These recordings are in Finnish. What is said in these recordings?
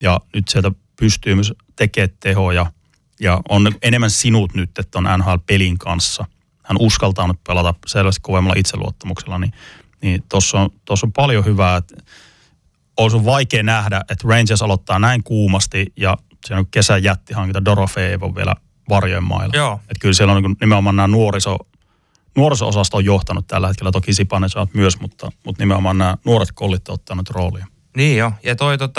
ja nyt sieltä pystyy myös tekemään tehoja ja on enemmän sinut nyt, että on NHL-pelin kanssa. Hän uskaltaa nyt pelata selvästi kovemmalla itseluottamuksella, niin tuossa on paljon hyvää. Että olisi vaikea nähdä, että Rangers aloittaa näin kuumasti ja siinä on kesän jättihankinta Dorofeev vielä varjojen mailla. Joo. Että kyllä siellä on niin nimenomaan nämä nuoriso-osasto on johtanut tällä hetkellä. Toki Zibanejad myös, mutta nimenomaan nämä nuoret kollit on ottanut roolia. Niin jo. Ja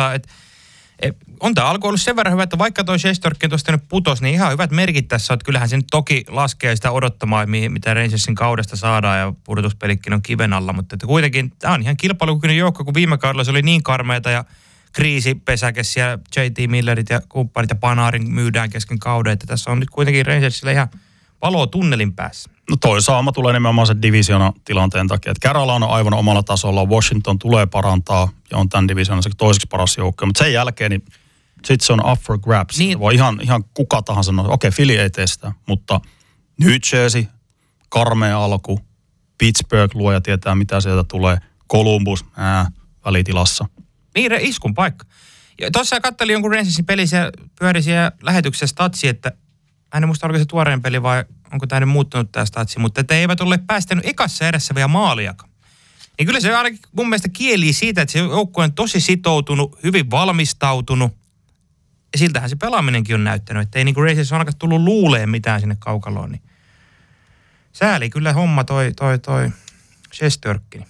on tämä alku ollut sen verran hyvä, että vaikka toi Shesterkin tuosta nyt putosi, niin ihan hyvät merkit tässä on. Että kyllähän se nyt toki laskee sitä odottamaan, mitä Rangersin kaudesta saadaan ja pudotuspelikin on kiven alla. Mutta että kuitenkin tämä on ihan kilpailukykyinen joukko, kun viime kaudella se oli niin karmeita ja kriisipesäke siellä J.T. Millerit ja kumppanit ja Panarin myydään kesken kauden. Että tässä on nyt kuitenkin Rangersille ihan valoa tunnelin päässä. No toi saama tulee nimenomaan sen divisiona-tilanteen takia. Että Carolina on aivan omalla tasolla, Washington tulee parantaa ja on tämän divisioonan toiseksi paras joukko. Mutta sen jälkeen niin sitten se on up for grabs. Niin. Voi ihan kuka tahansa sanoa, okei, Philly ei tee sitä, mutta New Jersey, karmea alku, Pittsburgh luoja tietää mitä sieltä tulee, Columbus, välitilassa. Niin, iskun paikka. Ja tuossa katselin jonkun Rangersin pelissä, pyöri siellä lähetyksessä statsi, että en muista oliko se tuoreen peli vai onko tämä nyt muuttunut tämä statsi, mutta että eivät ole päästänyt ekassa edessä vielä maaliakaan. Niin kyllä se ainakin mun mielestä kielii siitä, että se joukkue on tosi sitoutunut, hyvin valmistautunut. Ja siltähän se pelaaminenkin on näyttänyt, että ei niin kuin Rangers on ainakaan tullut luuleen mitään sinne kaukaloon. Niin sääli kyllä homma toi Shesterkin.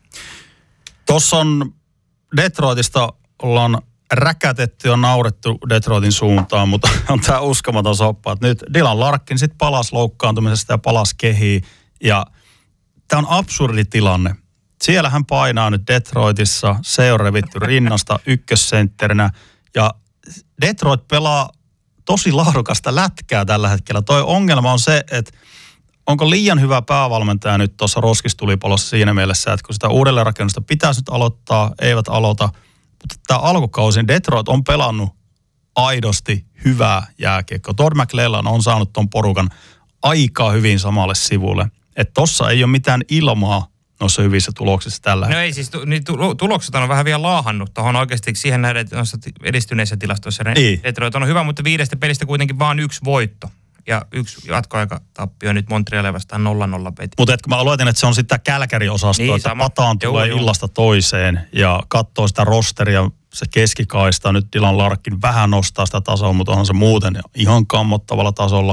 Tuossa on Detroitista ollaan räkätetty ja naurettu Detroitin suuntaan, mutta on tämä uskomaton soppa, että nyt Dylan Larkin sitten palasi loukkaantumisesta ja palasi kehiin. Ja tämä on absurdi tilanne. Siellä hän painaa nyt Detroitissa, se on revitty rinnasta ykkössentterinä ja Detroit pelaa tosi laadukasta lätkää tällä hetkellä. Toi ongelma on se, että onko liian hyvä päävalmentaja nyt tuossa roskistulipalossa siinä mielessä, että kun sitä uudelleenrakennusta pitäisi nyt aloittaa, eivät aloita. Mutta tämä alkukausi Detroit on pelannut aidosti hyvää jääkiekkoa. Todd McLellan on saanut ton porukan aika hyvin samalle sivulle. Että tossa ei ole mitään ilmaa noissa hyvissä tuloksissa tällä hetkellä. No ei siis, tulokset on vähän vielä laahannut tuohon oikeasti siihen näiden edistyneissä tilastoissa. Niin. Detroit on hyvä, mutta 5 pelistä kuitenkin vaan 1 voitto. Ja 1 jatkoaikatappio nyt Montrealia vastaan 0-0 peti. Mutta mä aloitin, että se on sitten tämä Kälkäri-osasto, niin, että pataan tulee illasta toiseen ja katsoo sitä rosteria, se keskikaista. Nyt Dylan Larkin vähän nostaa sitä tasoa, mutta onhan se muuten ihan kammottavalla tasolla.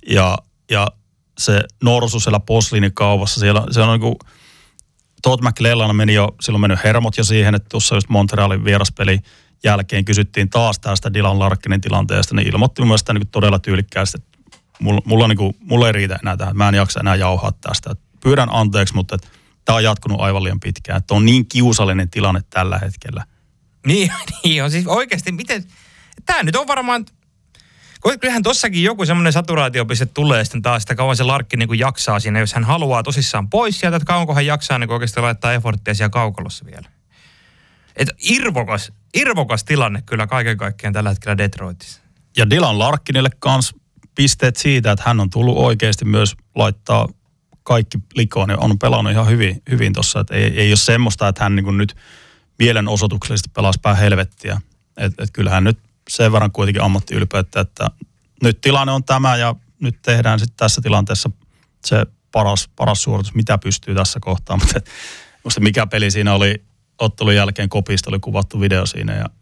Ja se Norsu siellä posliinikaupassa, siellä on niin kuin Todd McLellan meni jo, silloin mennyt hermot jo siihen, että tuossa just Montrealin vieraspeli jälkeen kysyttiin taas tästä Dylan Larkinin tilanteesta, niin ilmoitti mun mielestä niin todella tyylikkäästi, että mulla ei riitä enää tähän, mä en jaksa enää jauhaa tästä. Et pyydän anteeksi, mutta tämä on jatkunut aivan liian pitkään. Että on niin kiusallinen tilanne tällä hetkellä. Niin on siis oikeasti, miten, tämä nyt on varmaan, kyllähän tossakin joku semmoinen saturaatiopiste tulee sitten taas, että kauan se Larkki niin kuin jaksaa siinä, jos hän haluaa tosissaan pois sieltä, että kauanko hän jaksaa niin oikeasti laittaa efforttia siellä kaukalossa vielä. Että irvokas tilanne kyllä kaiken kaikkiaan tällä hetkellä Detroitissa. Ja Dylan Larkinille kanssa pisteet siitä, että hän on tullut oikeasti myös laittaa kaikki likoon ja on pelannut ihan hyvin tuossa. Että ei ole semmoista, että hän niin kuin nyt mielenosoituksellisesti pelasi päin helvettiä. Että kyllähän nyt sen verran kuitenkin ammattiylpeyttä, että nyt tilanne on tämä ja nyt tehdään sitten tässä tilanteessa se paras suoritus, mitä pystyy tässä kohtaa. Mutta mikä peli siinä oli, ottelun jälkeen kopista oli kuvattu video siinä ja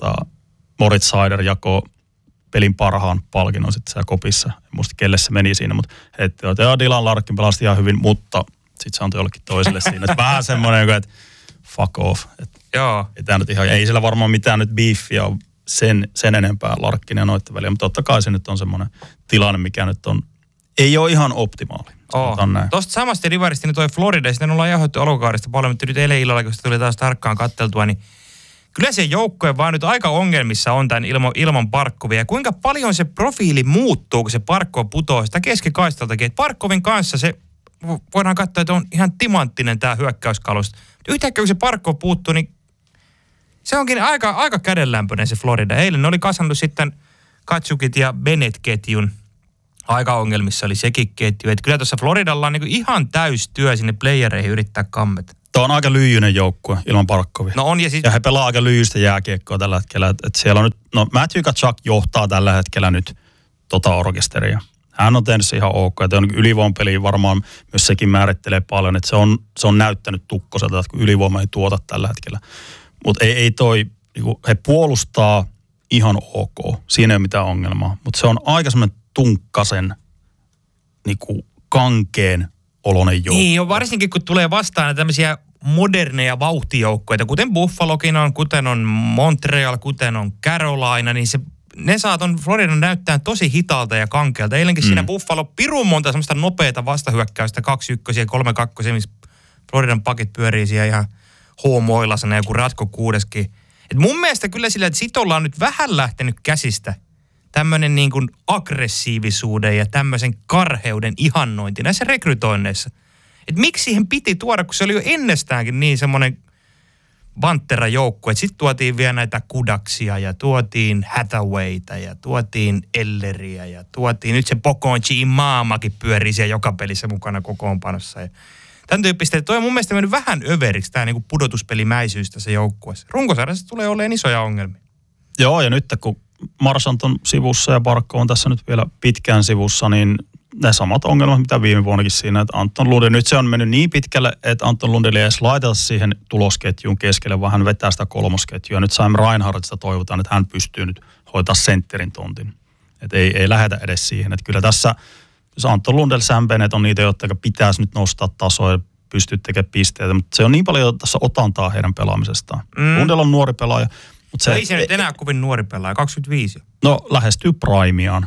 Moritz Seider jakoi pelin parhaan palkinnon sitten siellä kopissa. En muista kelle se meni siinä, mutta Dylan Larkin pelasti ihan hyvin, mutta sitten se antoi jollekin toiselle siinä. Että vähän semmoinen, että fuck off. Joo. Ei siellä varmaan mitään nyt beefia ole sen enempää Larkin ja noitten väliä, mutta totta kai se nyt on semmoinen tilanne, mikä nyt on, ei ole ihan optimaali. Tuosta samasta rivarista, niin toi Florida, sitten ollaan jauhoittu alkukaudesta paljon, mutta nyt eilen illalla, kun se tuli taas tarkkaan katteltua, niin kyllä se joukkue vaan nyt aika ongelmissa on tämän ilman Barkovia. Ja kuinka paljon se profiili muuttuu, kun se Barkov putoaa sitä keskikaistaltakin. Että Barkovin kanssa se, voidaan katsoa, että on ihan timanttinen tämä hyökkäyskalusta. Yhtäkkiä kun se Barkov puuttuu, niin se onkin aika kädenlämpöinen se Florida. Eilen ne oli kasannut sitten Katsukit ja Bennett-ketjun. Aika ongelmissa oli sekin ketju. Että kyllä tuossa Floridalla on niin ihan täystyö sinne playereihin yrittää kammeta. Tuo on aika lyijyinen joukkue ilman Barkovia. No on ja he pelaa aika lyijyistä jääkiekkoa tällä hetkellä. Et siellä on nyt, Matthew Tkachuk johtaa tällä hetkellä nyt orkesteria. Hän on tehnyt se ihan ok. Ja ylivoimapeliä varmaan myös sekin määrittelee paljon, että se on näyttänyt tukkoselta, että kun ylivoima ei tuota tällä hetkellä. Mutta ei toi, he puolustaa ihan ok. Siinä ei ole mitään ongelmaa. Mutta se on aika semmoinen tunkkasen, kankeen oloinen joukko. Niin, varsinkin kun tulee vastaan tämmöisiä moderneja vauhtijoukkoja, kuten Buffalokin on, kuten on Montreal, kuten on Carolina, niin ne saa ton Floridan näyttää tosi hitaalta ja kankealta. Eilenkin siinä Buffalo pirun monta semmoista nopeata vastahyökkäystä, 2-1 ja 3-2, missä Floridan pakit pyörii siellä ihan hoomoilasena, joku Ratko kuudeskin. Et mun mielestä kyllä sillä, että sit ollaan nyt vähän lähtenyt käsistä tämmöinen niin kuin aggressiivisuuden ja tämmöisen karheuden ihannointi näissä rekrytoinneissa. Et miksi siihen piti tuoda, kun se oli jo ennestäänkin niin semmoinen Pantera-joukkue. Et sit tuotiin vielä näitä Kudaksia ja tuotiin Hathawayta ja tuotiin Elleriä ja tuotiin nyt se Pokonchi Imaamakin pyörii siellä joka pelissä mukana kokoonpanossa. Ja tämän tyyppistä, että toi on mun mielestä mennyt vähän överiksi tää niinku pudotuspelimäisyys tässä joukkueessa. Runkosarjassa tulee olemaan isoja ongelmia. Joo, ja nyt kun Marchand on sivussa ja Barkov on tässä nyt vielä pitkään sivussa, niin ne samat ongelmat, mitä viime vuonnakin siinä, että Anton Lundell, nyt se on mennyt niin pitkälle, että Anton Lundell ei edes laiteta siihen tulosketjuun keskelle, vaan hän vetää sitä kolmosketjua. Nyt Sam Reinhardtista toivotaan, että hän pystyy nyt hoitaa sentterin tontin. Että ei lähetä edes siihen. Että kyllä tässä, jos Anton Lundell, Sam Bennett on niitä, jotka pitäisi nyt nostaa tasoa ja pystyä tekemään pisteitä, mutta se on niin paljon tässä otantaa heidän pelaamisestaan. Lundell on nuori pelaaja. Mutta ei se nyt enää kovin nuori pelaaja, 25. No lähestyy primeiaan.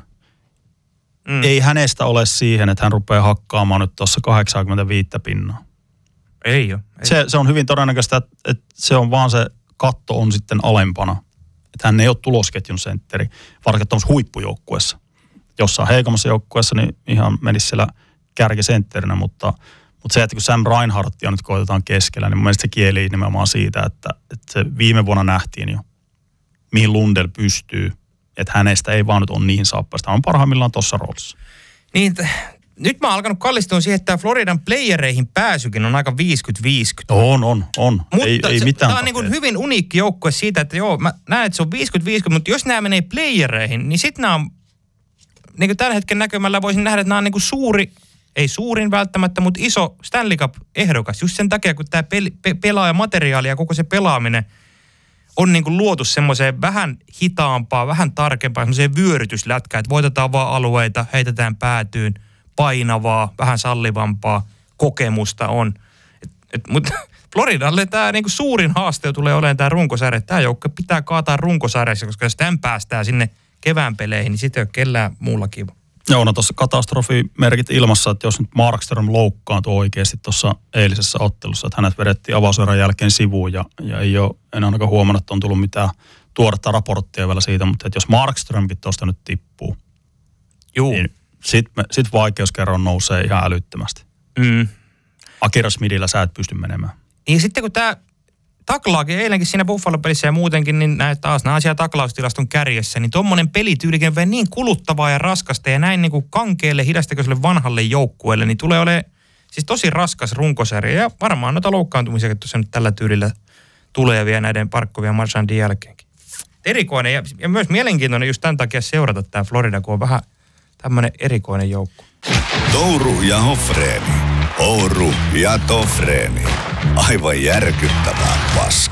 Ei hänestä ole siihen, että hän rupeaa hakkaamaan nyt tuossa 85 pinnaa. Ei ole. Se on hyvin todennäköistä, että se on vaan se katto on sitten alempana. Että hän ei ole tulosketjun sentteri, varsinkin tuollaisessa huippujoukkueessa. Jossain heikommassa joukkueessa niin ihan menisi siellä kärkisentterinä, mutta se, että kun Sam Reinhardtia nyt koitetaan keskellä, niin mun mielestä se kieli nimenomaan siitä, että se viime vuonna nähtiin jo, mihin Lundell pystyy. Että hänestä ei vaan nyt ole niin saappaista. Hän on parhaimmillaan tuossa roolissa. Niin, nyt mä oon alkanut kallistua siihen, että Floridan playereihin pääsykin on aika 50-50. On. Mutta ei mitään. Tämä on niin kuin hyvin uniikki joukkue siitä, että joo, mä näen, että se on 50-50, mutta jos nämä menee playereihin, niin sitten nämä on, niin kuin tällä hetken näkymällä voisin nähdä, että nämä on niin kuin suuri, ei suurin välttämättä, mutta iso Stanley Cup-ehdokas. Just sen takia, kun tämä pelaajamateriaali ja koko se pelaaminen on niin kuin luotu semmoiseen vähän hitaampaa, vähän tarkempaa, semmoiseen vyörytyslätkään, että voitetaan vaan alueita, heitetään päätyyn, painavaa, vähän sallivampaa kokemusta on. Mutta Floridalle tämä niin kuin suurin haaste tulee olemaan tämä runkosarja. Tämä joukko pitää kaataa runkosarjassa, koska jos tämän päästään sinne kevään peleihin, niin sitten ei ole kellään muulla kiva. Joo, no tuossa katastrofimerkit ilmassa, että jos nyt Markström loukkaantui oikeasti tuossa eilisessä ottelussa, että hänet vedettiin avauserän jälkeen sivuun ja ei ole enää ainakaan huomannut, että on tullut mitään tuoretta raporttia vielä siitä, mutta että jos Markströmkin tuosta nyt tippuu, niin sit vaikeuskerroin nousee ihan älyttömästi. Akira Smithillä sä et pysty menemään. Ja sitten kun tämä taklaakin eilenkin siinä Buffalo-pelissä ja muutenkin, niin taas nämä asiat taklaustilaston kärjessä, niin tuommoinen pelityylikin on niin kuluttavaa ja raskasta ja näin niin kuin kankeelle, hidastekoiselle vanhalle joukkueelle, niin tulee olemaan siis tosi raskas runkosarja ja varmaan noita loukkaantumisia tuossa nyt tällä tyylillä tulee vielä näiden Barkovien ja Marchandin jälkeenkin. Erikoinen ja myös mielenkiintoinen just tämän takia seurata tämä Florida, kun on vähän tämmöinen erikoinen joukko. Touru ja Hofreeni. Ouru ja Tofreeni. Aivan järkyttävää paska.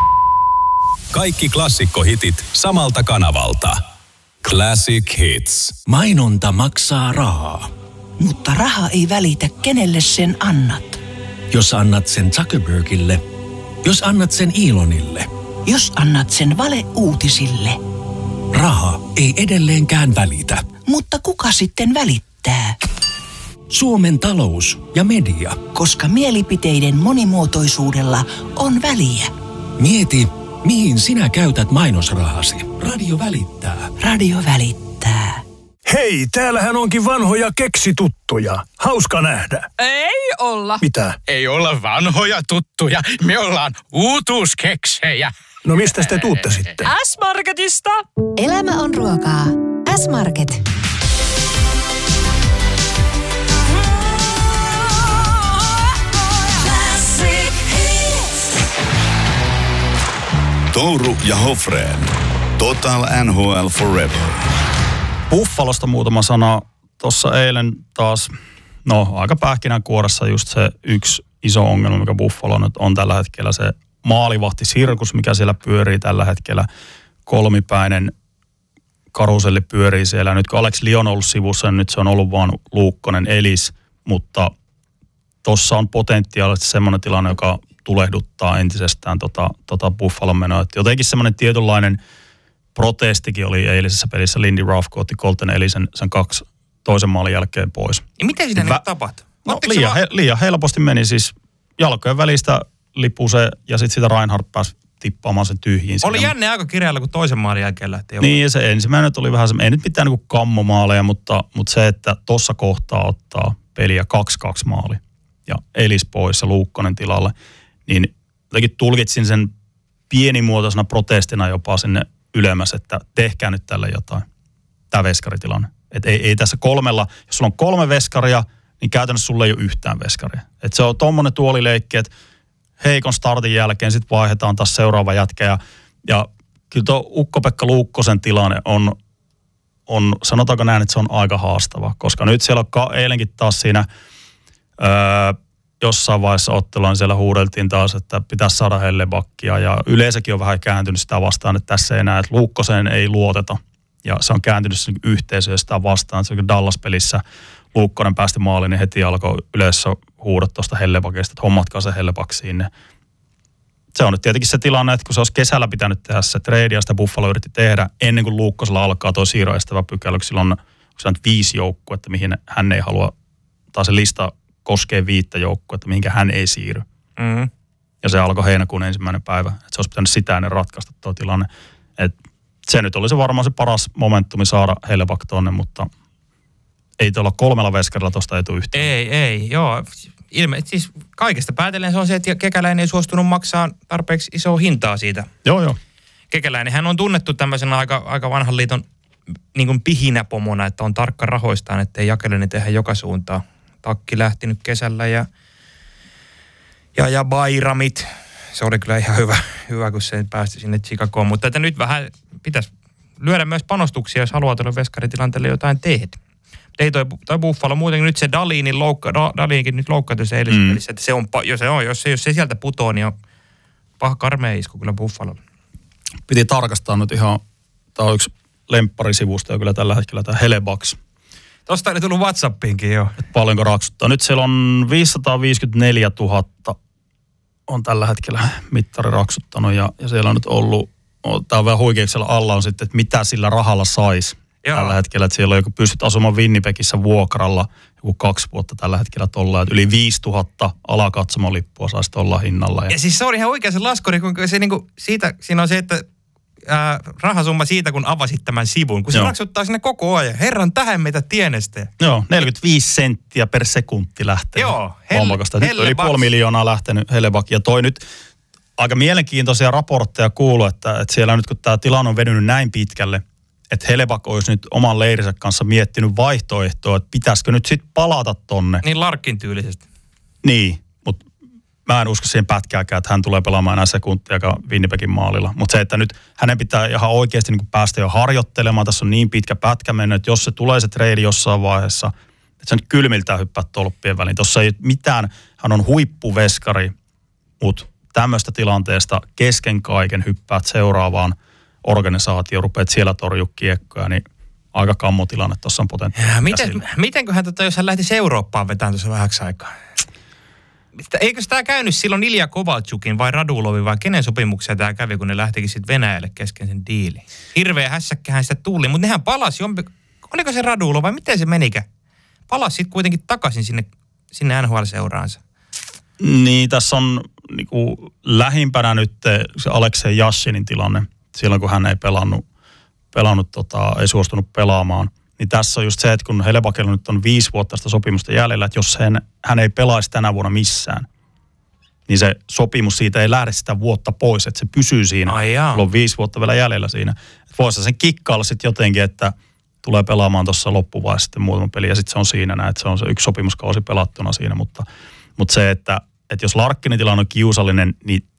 Kaikki klassikkohitit samalta kanavalta. Classic Hits. Mainonta maksaa rahaa. Mutta raha ei välitä, kenelle sen annat. Jos annat sen Zuckerbergille, jos annat sen Elonille, Jos annat sen valeuutisille. raha ei edelleenkään välitä. Mutta kuka sitten välittää? Suomen talous ja media. Koska mielipiteiden monimuotoisuudella on väliä. Mieti, mihin sinä käytät mainosrahasi. Radio välittää. Radio välittää. Hei, täällähän onkin vanhoja keksituttuja. Hauska nähdä. Ei olla. Mitä? Ei olla vanhoja tuttuja. Me ollaan uutuuskeksejä. No mistä te tuutte sitten? S-Marketista. Elämä on ruokaa. S-Market. Touru ja Hofreen. Total NHL Forever. Buffalosta muutama sana. Tuossa eilen taas, aika pähkinänkuoressa just se yksi iso ongelma, mikä Buffalo nyt on tällä hetkellä, se maalivahtisirkus, mikä siellä pyörii tällä hetkellä. Kolmipäinen karuselli pyörii siellä. Nyt kun Alex Lyon on ollut sivussa, niin nyt se on ollut vaan Luukkonen, Elis, mutta tuossa on potentiaalisesti semmoinen tilanne, joka tulehduttaa entisestään Buffalon menoa. Et jotenkin semmoinen tietynlainen protestikin oli eilisessä pelissä. Lindy Ruff, kun otti Colton Elisen sen toisen maalin jälkeen pois. Ja miten siinä nyt tapahtui? Liian helposti meni siis jalkojen välistä Lipuse ja sitten sitä Reinhardt pääsi tippaamaan sen tyhjiin. Oli jänne aika kireällä, kun toisen maalin jälkeen lähti. Niin, ja se ensimmäinen tuli vähän ei nyt mitään niin kuin kammomaaleja, mutta se, että tuossa kohtaa ottaa peliä 2-2 maali ja Elis pois ja Luukkonen tilalle, niin jotenkin tulkitsin sen pienimuotoisena protestina jopa sinne ylemmäs, että tehkää nyt tälle jotain. Tämä veskaritilanne. Että ei tässä kolmella, jos sulla on 3 veskaria, niin käytännössä sulla ei ole yhtään veskaria. Että se on tommonen tuolileikki, että heikon startin jälkeen sitten vaihdetaan taas seuraava jätkä. Ja kyllä tuo Ukko-Pekka Luukkosen tilanne on, sanotaanko näin, että se on aika haastava. Koska nyt siellä on eilenkin taas siinä jossain vaiheessa ottelua, niin siellä huudeltiin taas, että pitäisi saada Hellebackia. Ja yleisökin on vähän kääntynyt sitä vastaan, että tässä ei näe, että Luukkoseen ei luoteta. Ja se on kääntynyt yhteisöä sitä vastaan. Se on Dallas-pelissä Luukkonen päästi maaliin, niin heti alkoi yleisö huudot tuosta Hellebakista, että hommatkaa se Helleback sinne. Se on nyt tietenkin se tilanne, että kun se olisi kesällä pitänyt tehdä se trade, ja sitä Buffalo yritti tehdä ennen kuin Luukkosella alkaa tuo siirroestävä pykälä, kun silloin on 5 joukkuetta, mihin hän ei halua, tai se lista koskee 5 joukkuetta, mihinkä hän ei siirry. Mm-hmm. Ja se alkoi heinäkuun 1. päivä, että se olisi pitänyt sitä ennen ratkaista tuo tilanne. Että se nyt oli se varmaan se paras momentumi saada Helleback tonne, mutta ei tuolla 3 veskarilla tuosta ei tule yhtään. Ei, joo. Siis kaikesta päätellen se on se, että Kekäläinen ei suostunut maksaa tarpeeksi isoa hintaa siitä. Joo. Kekäläinen hän on tunnettu tämmöisenä aika vanhan liiton niin kuin pihinäpomona, että on tarkka rahoistaan, ettei jakeleni tehdä joka suuntaan. Takki lähti nyt kesällä ja Bayramit. Se oli kyllä ihan hyvä, kun se päästi sinne Chicagoon. Mutta että nyt vähän pitäisi lyödä myös panostuksia, jos haluaa tuolle veskaritilanteelle jotain tehdä. Ei toi Buffalo muutenkin nyt se Daliinkin nyt loukkaantui se eilisessä pelissä, että se on, jos se sieltä putoo, niin on paha karmea isku kyllä Buffalolle. Piti tarkastaa nyt ihan, tämä on yksi lempparisivusto jo kyllä tällä hetkellä, tämä Hellebacks. Tosta oli tullut WhatsAppiinkin jo. Et paljonko raksuttaa. Nyt siellä on 554 000 on tällä hetkellä mittari raksuttanut ja siellä on nyt ollut, tämä on vähän huikeaksella alla on sitten, että mitä sillä rahalla saisi. Tällä hetkellä, että siellä on joku pystyt asumaan Winnipegissä vuokralla joku 2 vuotta tällä hetkellä tolla, että yli 5000 alakatsomolippua saisi tolla hinnalla. Ja siis se oli ihan oikea se laskuri, kun se niinku siinä on se, että rahasumma siitä, kun avasit tämän sivun, kun se raksuttaa sinne koko ajan. Herran tähän meitä tienestejä. Joo, 45 senttiä per sekunti lähtee. Joo, nyt yli 500 000 lähtenyt Helleback. Ja toi nyt aika mielenkiintoisia raportteja kuuluu, että siellä nyt kun tämä tilanne on venynyt näin pitkälle, että Helleback olisi nyt oman leirinsä kanssa miettinyt vaihtoehtoa, että pitäisikö nyt sitten palata tonne. Niin Larkin tyylisesti. Niin, mutta mä en usko siihen pätkääkään, että hän tulee pelaamaan enää sekuntiakaan Winnipegin maalilla. Mutta se, että nyt hänen pitää ihan oikeasti niin päästä jo harjoittelemaan, tässä on niin pitkä pätkä mennyt, että jos se tulee se trade jossain vaiheessa, että se nyt kylmiltään hyppää tolppien väliin. Tuossa ei mitään, hän on huippuveskari, mutta tämmöistä tilanteesta kesken kaiken hyppäät seuraavaan organisaatio, rupeat siellä torjua kiekkoja, niin aika kammotilanne tuossa on potentiaalia. Mitenköhän jos hän lähtisi Eurooppaan vetämään tuossa vähäksi aikaa? Eikö tämä käynyt silloin Ilja Kovaltsukin vai Radulovin vai kenen sopimuksia tämä kävi, kun ne lähtikin sitten Venäjälle kesken sen diilin? Hirveä hässäkkähän sitä tuli, mutta nehän palasi oliko se Radulov vai miten se menikä? Palasi sitten kuitenkin takaisin sinne NHL-seuraansa. Niin, tässä on niinku lähimpänä nyt se Aleksei Jassinin tilanne. Silloin kun hän ei pelannut ei suostunut pelaamaan. Niin tässä on just se, että kun Hellebackilla nyt on 5 vuotta sitä sopimusta jäljellä, että jos hän ei pelaisi tänä vuonna missään, niin se sopimus siitä ei lähde sitä vuotta pois, että se pysyy siinä. Sulla on 5 vuotta vielä jäljellä siinä. Voisi sen kikkailla sitten jotenkin, että tulee pelaamaan tuossa loppuvaiheessa sitten muutama peli ja sitten se on siinä näin, että se on se yksi sopimuskausi pelattuna siinä. Mutta se, että jos Larkkinin tilanne on kiusallinen, niin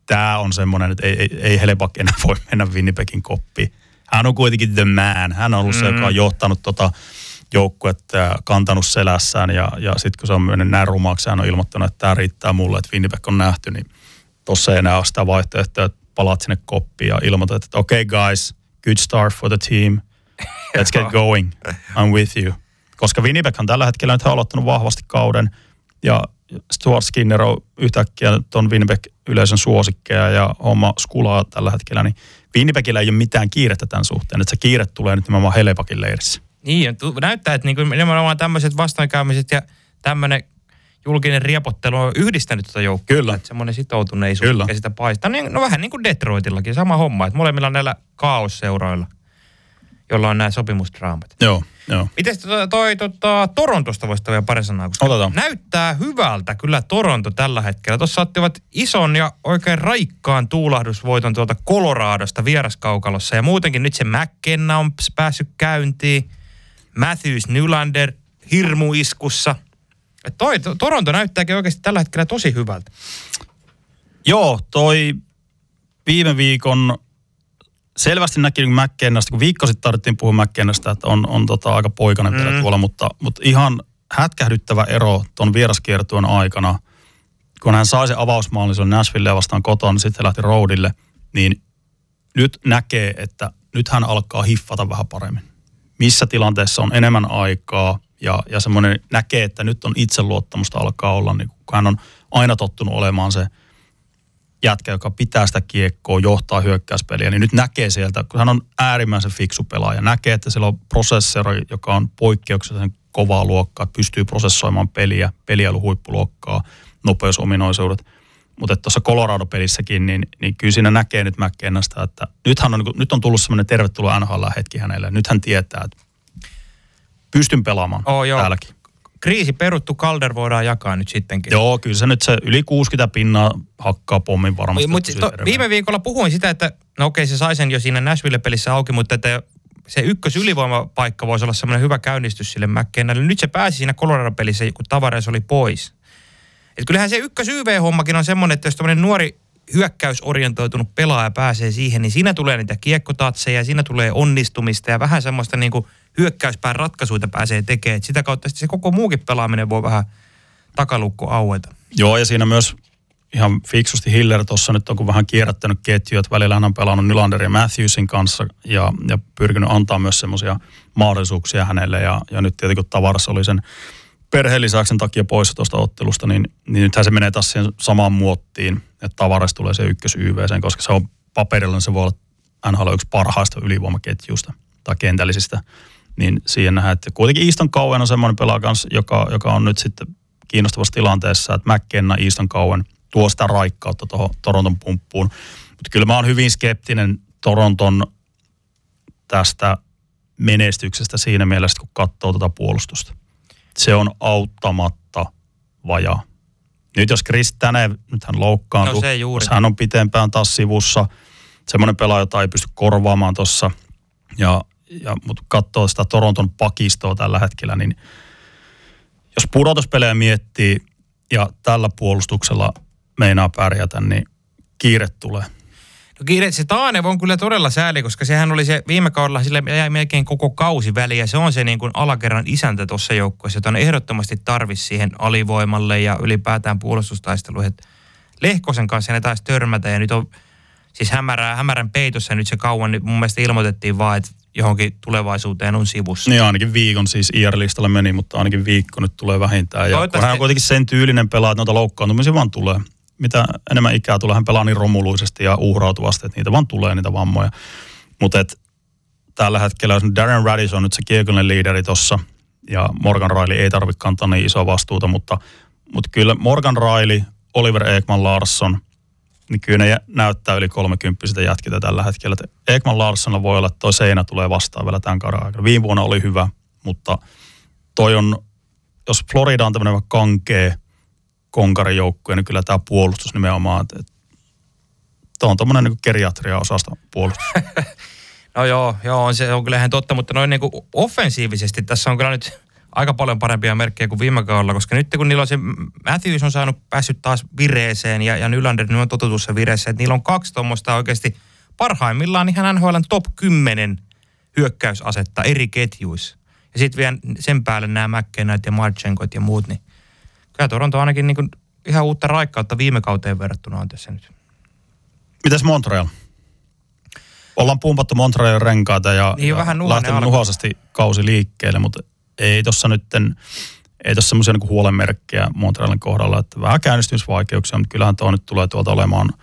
tämä on semmoinen, että ei Hellebuyck enää voi mennä Winnipegin koppiin. Hän on kuitenkin the man. Hän on ollut se, joka on johtanut joukkuetta, kantanut selässään ja sitten kun se on mennyt näin rumaksi, hän on ilmoittanut, että tämä riittää mulle, että Winnipeg on nähty, niin tossa ei enää ole sitä vaihtoehtoa, että palaat sinne koppiin ja ilmoitat, että okay guys, good start for the team. Let's get going. I'm with you. Koska Winnipeg on tällä hetkellä nyt aloittanut vahvasti kauden ja Stuart Skinner on yhtäkkiä ton Winnipeg-yleisön suosikkeja ja homma skulaa tällä hetkellä, niin Winnipegillä ei ole mitään kiirettä tämän suhteen, että se kiire tulee nyt nimenomaan Hellebuyckin leirissä. Niin, näyttää, että niinku nimenomaan tämmöiset vastoinkäymiset ja tämmöinen julkinen riepottelu on yhdistänyt tuota joukkoa. Kyllä. Että semmoinen sitoutuneisuus, mikä sitä paistaa. No vähän niin kuin Detroitillakin, sama homma, että molemmilla näillä kaaosseuroilla, jolla on nämä sopimusdraamat. Joo. Miten Torontosta voisi vielä pari sanaa? Otetaan. Näyttää hyvältä kyllä Toronto tällä hetkellä. Tuossa ottivat ison ja oikein raikkaan tuulahdusvoiton tuolta Coloradosta vieraskaukalossa. Ja muutenkin nyt se McKenna on päässyt käyntiin. Matthews, Nylander hirmuiskussa. Toronto näyttääkin oikeasti tällä hetkellä tosi hyvältä. Joo, toi viime viikon selvästi näki McKennasta, kun viikko sitten tarvittiin puhua McKennasta, että on aika poikainen vielä tuolla, mutta ihan hätkähdyttävä ero ton vieraskiertueen aikana, kun hän sai se avausmaallisuuden Nashvillea vastaan kotona, niin sitten lähti roadille, niin nyt näkee, että nyt hän alkaa hiffata vähän paremmin. Missä tilanteessa on enemmän aikaa ja semmoinen näkee, että nyt on itseluottamusta alkaa olla, niin kun hän on aina tottunut olemaan se jätkä, joka pitää sitä kiekkoa, johtaa hyökkäyspeliä, niin nyt näkee sieltä, kun hän on äärimmäisen fiksu pelaaja, näkee, että siellä on prosessori, joka on poikkeuksellisen kovaa luokkaa, pystyy prosessoimaan peliäly huippuluokkaa, nopeusominaisuudet. Mutta tuossa Colorado-pelissäkin, niin kyllä siinä näkee nyt McKennasta, että nyt on tullut semmoinen tervetuloa NHL-hetki hänelle. Nyt hän tietää, että pystyn pelaamaan täälläkin. Kriisi peruttu, Calder voidaan jakaa nyt sittenkin. Joo, kyllä se nyt se yli 60 pinnaa hakkaa pommin varmasti. Viime viikolla puhuin sitä, että no okei, se sai sen jo siinä Nashville-pelissä auki, mutta että se ykkösylivoimapaikka voisi olla semmoinen hyvä käynnistys sille McKennalle. Nyt se pääsi siinä Colorado-pelissä, kun Tavares oli pois. Et kyllähän se ykkös-YV-hommakin on semmoinen, että jos tämmöinen nuori hyökkäysorientoitunut pelaaja pääsee siihen, niin siinä tulee niitä kiekkotatseja, siinä tulee onnistumista ja vähän semmoista niin kuin hyökkäyspään ratkaisuita pääsee tekemään. Et sitä kautta se koko muukin pelaaminen voi vähän takalukko aueta. Joo, ja siinä myös ihan fiksusti Hiller tuossa nyt on kun vähän kierrättänyt ketjuja, että välillä hän on pelannut Nylander ja Matthewsin kanssa ja pyrkinyt antaa myös semmoisia mahdollisuuksia hänelle. Ja nyt tietenkin kun Tavares oli sen perheellisäyksen takia poissa tuosta ottelusta, niin nythän se menee taas siihen samaan muottiin, että Tavares tulee se ykkös-YV:seen, koska se on paperilla, se voi olla NHL yksi parhaista ylivoimaketjusta tai kentällisistä. Niin siihen nähdään, että kuitenkin Easton Cowen on semmoinen pelaaja kanssa, joka on nyt sitten kiinnostavassa tilanteessa, että McKenna, Easton Cowen tuo sitä raikkautta tuohon Toronton pumppuun. Mutta kyllä mä oon hyvin skeptinen Toronton tästä menestyksestä siinä mielessä, kun katsoo tuota puolustusta. Se on auttamatta vajaa. Nyt jos Chris Tanev, nyt hän loukkaantui, jos hän on pitempään taas sivussa, semmoinen pelaaja, jota ei pysty korvaamaan tuossa, mutta katsoo sitä Toronton pakistoa tällä hetkellä, niin jos pudotuspelejä miettii ja tällä puolustuksella meinaa pärjätä, niin kiire tulee. No kiire, se Tanev on kyllä todella sääli, koska sehän oli se viime kaudella, sille jäi melkein koko kausi väliin ja se on se niin kuin alakerran isäntä tuossa joukkueessa, jota on ehdottomasti tarvis siihen alivoimalle ja ylipäätään puolustustaisteluihin. Lehkosen kanssa ne taisi törmätä ja nyt on siis hämärän peitossa ja nyt se kauan nyt mun mielestä ilmoitettiin vaan, että johonkin tulevaisuuteen on sivussa. Niin ainakin viikon siis IR-listalle meni, mutta ainakin viikko nyt tulee vähintään. Ja kun hän on kuitenkin sen tyylinen pelaaja, että noita loukkaantumisia vaan tulee. Mitä enemmän ikää tulee, hän pelaa niin romuluisesti ja uhrautuvasti, että niitä vaan tulee, niitä vammoja. Mutta tällä hetkellä, jos Darren Radis on nyt se kiekollinen liideri tossa, ja Morgan Rielly ei tarvitse kantaa niin isoa vastuuta, mutta kyllä Morgan Rielly, Oliver Ekman-Larsson, niin kyllä ne näyttää yli 30 jätkitä tällä hetkellä. Ekman-Larssonilla voi olla, että toi seinä tulee vastaan vielä tämän kauden aikana. Viime vuonna oli hyvä, mutta toi on, jos Florida on tämmöinen kankea konkarijoukkue, niin kyllä tämä puolustus nimenomaan, että tuo on tommoinen niin geriatria-osasta puolustus. No joo, se on kyllä ihan totta, mutta noin niin kuin offensiivisesti tässä on kyllä nyt aika paljon parempia merkkejä kuin viime kaudella, koska nyt kun niillä on se Matthews on päässyt taas vireeseen ja Nylander nyt on totutussa vireessä, että niillä on 2 tuommoista oikeasti parhaimmillaan ihan NHL:n top 10 hyökkäysasetta eri ketjuissa. Ja sitten vielä sen päälle nämä McKennat ja Marchenkot ja muut, niin kyllä Toronto ainakin niin kuin ihan uutta raikkautta viime kauteen verrattuna on tässä nyt. Mitäs Montreal? Ollaan pumpattu Montrealin renkaita ja lähtenyt nuhaisesti kausi liikkeelle, mutta ei tuossa semmoisia niin huolenmerkkejä Montrealin kohdalla, että vähän käynnistymisvaikeuksia, mutta kyllähän tuo nyt tulee tuolta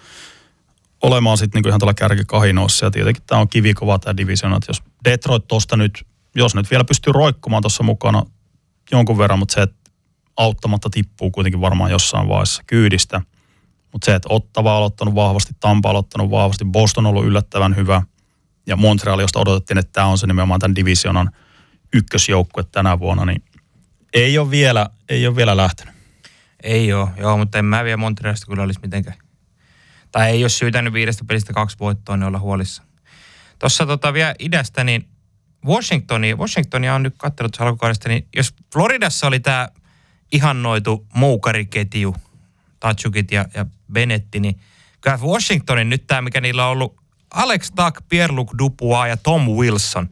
olemaan sitten niin ihan tuolla kärkikahinoissa ja tietenkin tämä on kivikova tämä division, että jos Detroit tuosta nyt, jos nyt vielä pystyy roikkumaan tuossa mukana jonkun verran, mutta se, että auttamatta tippuu kuitenkin varmaan jossain vaiheessa kyydistä. Mutta se, että Ottawa on aloittanut vahvasti, Tampa on aloittanut vahvasti, Boston on ollut yllättävän hyvä. Ja Montreal, josta odotettiin, että tämä on se nimenomaan tämän divisionan ykkösjoukkue tänä vuonna, niin ei ole vielä lähtenyt. Ei ole, joo, mutta en mä vielä Montrealista kyllä olisi mitenkään. Tai ei ole syytänyt 5 pelistä 2 voittoa, niin olla huolissa. Tuossa vielä idästä, niin Washingtonia on nyt katsellut tuossa alkukaudesta, niin jos Floridassa oli tämä ihannoitu moukariketju, Tatsukit ja Benetti, niin kyllä Washingtonin nyt tämä, mikä niillä on ollut Alex Tuch, Pierre-Luc Dubois ja Tom Wilson.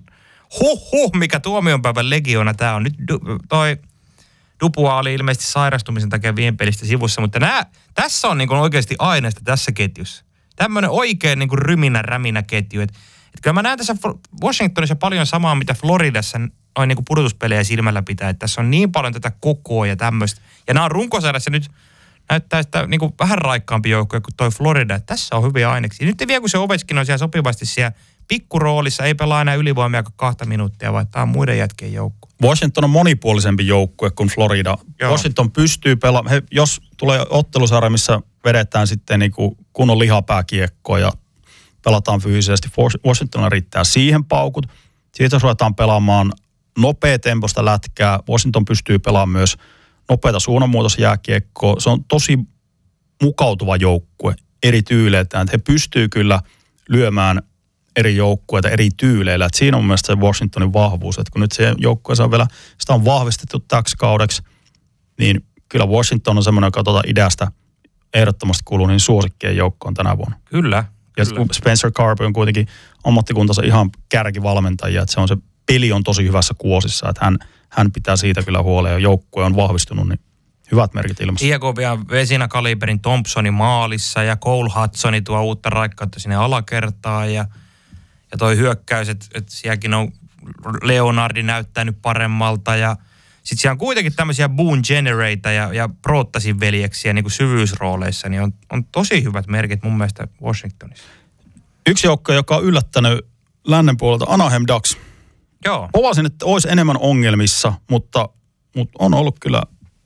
Mikä tuomionpäivän legiona tämä on. Nyt toi Dubois oli ilmeisesti sairastumisen takia viime pelistä sivussa, mutta tässä on niin oikeasti aineesta tässä ketjussa. Tämmöinen oikein niin ryminä-räminä ketju. Et kyllä mä näen tässä Washingtonissa paljon samaa, mitä Floridassa noin niin pudotuspelejä silmällä pitää. Että tässä on niin paljon tätä kokoa ja tämmöistä. Ja nämä on runkosarjassa nyt näyttää sitä niin vähän raikkaampi joukkoja kuin toi Florida. Että tässä on hyviä aineksia. Nyt vielä kun se Ovechkin on siellä sopivasti siellä pikkuroolissa, ei pelaa enää ylivoimia 2 minuuttia, vaan tämä on muiden jätkien joukko. Washington on monipuolisempi joukkue kuin Florida. Joo. Washington pystyy pelaamaan, jos tulee ottelusarja, missä vedetään sitten niin kuin kunnon lihapääkiekkoa ja pelataan fyysisesti, Washingtonilla riittää siihen paukut. Siitä jos ruvetaan pelaamaan nopeatempoista lätkää, Washington pystyy pelaamaan myös nopeata suunnanmuutosjääkiekkoa. Se on tosi mukautuva joukkue eri tyyleiltään. He pystyy kyllä lyömään eri joukkueita eri tyyleillä. Et siinä on mun mielestä se Washingtonin vahvuus. Et kun nyt se joukkue on vielä, sitä on vahvistettu täksi kaudeksi, niin kyllä Washington on semmoinen, joka idästä ehdottomasti kuuluu niin suosikkien joukkoon tänä vuonna. Kyllä. Ja Spencer Carpe on kuitenkin ammattikuntansa ihan kärkivalmentajia, että se peli on tosi hyvässä kuosissa, että hän pitää siitä kyllä huolea ja joukkue on vahvistunut, niin hyvät merkit ilmassa. Iako vielä Vesina kaliberin Thompsoni maalissa ja Cole Hudsoni tuo uutta raikkautta sinne alakertaan ja toi hyökkäys, että sielläkin on Leonardi näyttänyt paremmalta ja sitten siellä on kuitenkin tämmöisiä Boone Generator ja Prottasin veljeksiä niin kuin syvyysrooleissa, niin on tosi hyvät merkit mun mielestä Washingtonissa. Yksi joukko, joka on yllättänyt lännen puolelta, Anaheim Ducks. Joo. Povasin, että olisi enemmän ongelmissa, mutta on ollut kyllä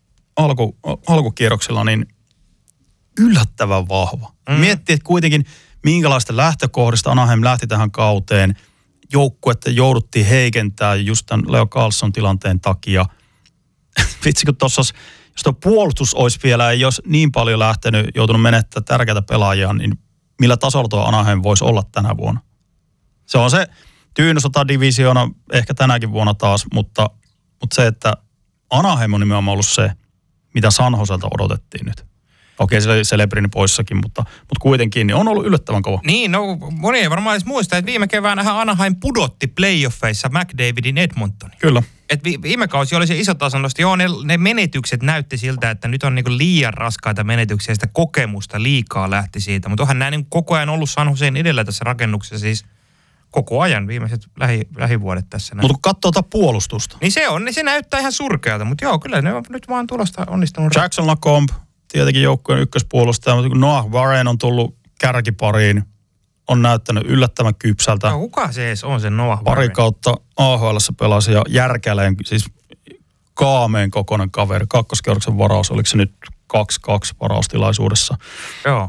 alkukierroksella niin yllättävän vahva. Miettii, että kuitenkin minkälaista lähtökohdista Anaheim lähti tähän kauteen. Joukkuetta jouduttiin heikentämään just tämän Leo Carlson tilanteen takia. Vitsi, kun tuossa, jos tuo puolustus olisi vielä, ei olisi niin paljon joutunut menettämään tärkeitä pelaajia, niin millä tasolla tuo Anaheim voisi olla tänä vuonna? Se on se Tyyny-sota-divisioona ehkä tänäkin vuonna taas, mutta se, että Anaheim on nimenomaan ollut se, mitä San Joselta odotettiin nyt. Okei, se oli Celebrini poissakin, mutta kuitenkin niin on ollut yllättävän kova. Niin, no moni ei varmaan edes muista, että viime keväänähän Anaheim pudotti playoffeissa McDavidin Edmontonin. Kyllä. Et viime kausi oli se iso tasannosti. Joo, ne menetykset näytti siltä, että nyt on niinku liian raskaita menetyksiä, sitä kokemusta liikaa lähti siitä. Mutta onhan nämä niin koko ajan ollut San Joseen edellä tässä rakennuksessa siis koko ajan viimeiset lähivuodet tässä. Mutta kun katsoo puolustusta. Niin se näyttää ihan surkealta, mutta joo, kyllä ne on nyt vaan tulosta onnistunut. Jackson Lacombe, tietenkin joukkueen ykköspuolustaja, mutta kun Noah Warren on tullut kärkipariin, on näyttänyt yllättävän kypsältä. No, kuka se edes on se Noah Warren? Pari kautta AHL:ssä pelasi ja järkäleen, siis kaameen kokoinen kaveri. Kakkoskerroksen varaus, oliko se nyt 2-2 varaustilaisuudessa? Joo.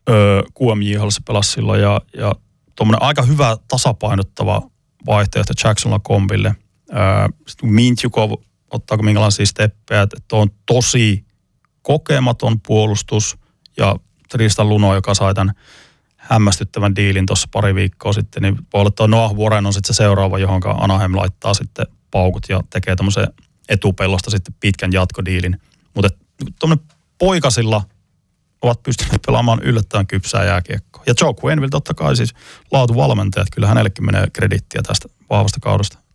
QMJ:ssä pelasi silloin ja tuommoinen aika hyvä tasapainottava vaihtoehto Jackson Lacombelle. Sitten Mintjukov, ottaako minkälaisia steppejä, että on tosi kokematon puolustus ja Tristan Luno, joka sai tämän hämmästyttävän diilin tuossa pari viikkoa sitten, niin voi olla, että Noah Warren on sitten se seuraava, johon Anaheim laittaa sitten paukut ja tekee tämmöisen etupellosta sitten pitkän jatkodiilin. Mutta tuommoinen poikasilla ovat pystyneet pelaamaan yllättävän kypsää jääkiekkoa. Ja Joe Quenneville totta kai siis laatuvalmentaja, että kyllä hänellekin menee krediittiä tästä vahvasta